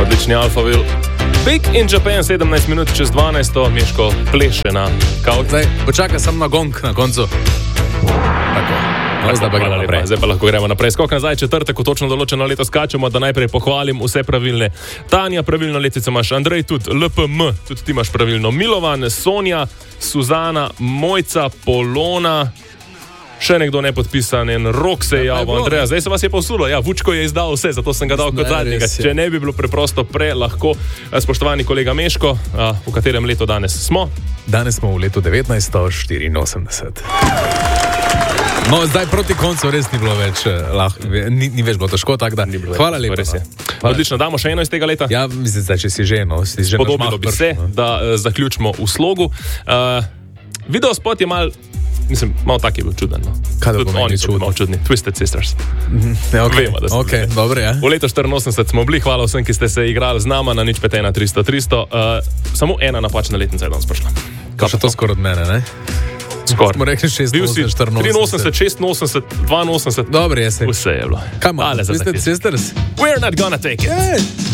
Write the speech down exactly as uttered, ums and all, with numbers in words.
Odlični Alphaville. Big in Japan, sedemnajst minut čez dvanajst, Miško pleše na kavč. Zdaj, počakaj sem na gong na koncu. Tako. No, zdaj pa gremo naprej. Zdaj pa lahko gremo naprej. Skok nazaj, četrtek, ko točno določeno leto skačemo, da najprej pohvalim vse pravilne. Tanja, pravilno letico imaš, Andrej tudi, L P M, tudi ti imaš pravilno. Milovan, Sonja, Suzana, Mojca, Polona, še nekdo nepodpisan, en Rok se je javil, Andreja. Zdaj se vas je povsulo, ja, Vučko je izdal vse, zato sem ga dal kot zadnjega. Če ne bi bilo preprosto pre, lahko, spoštovani kolega Meško, v katerem letu danes smo? Danes smo v letu devetnajststo štiriinosemdeset. No, zdaj proti koncu res ni bilo več, lahko, ni, ni več bilo težko, tako da hvala lepa. Odlično, damo še eno iz tega leta? Ja, mislim, da če si že, no, si že podobno bi se, no. Da uh, zaključimo v slogu. Uh, Videospot je mal, mislim, malo tak je bil čuden, no. Kaj da tudi oni so malo čudni, Twisted Sisters. Ja, ok, Vemo, okay dobro, ja. V letu štiriinosemdeset smo bili, hvala vsem, ki ste se igrali z nama na nič pet ena tristo tristo. Uh, samo ena napačna letnica je danes prišla. Kaj še to skoraj od mene, ne? Skoro. Smo rekli šestinosemdeset, štiriinosemdeset. triinosemdeset, šestinosemdeset, dvainosemdeset. Dobro, jesi. Vse je bilo. Kaj malo? Twisted Sisters? We're not gonna take it. Yeah.